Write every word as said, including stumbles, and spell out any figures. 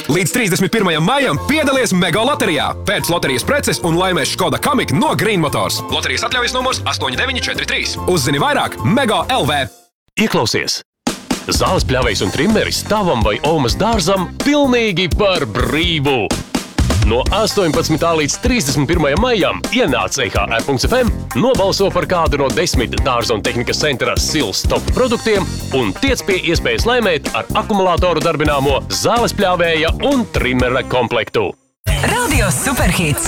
Līdz trīsdesmit pirmajam maijam piedalies Mega loterijā. Pēc loterijas preces un laimēs Škoda Kamiq no Green Motors. Loterijas atļaujas numurs astoņi deviņi četri trīs. Uzzini vairāk Mega L V. Ieklausies! Zāles pļavējs un trimeris tavam vai Omas dārzam pilnīgi par brīvu! No astoņpadsmitā līdz trīsdesmit pirmajam maijam ienāc e h r punkts f m, nobalso par kādu no desmit dārza un tehnikas centra Sils top produktiem un tiec pie iespējas laimēt ar akumulātoru darbināmo zāles pļāvēja un trimera komplektu. Radio Superhits.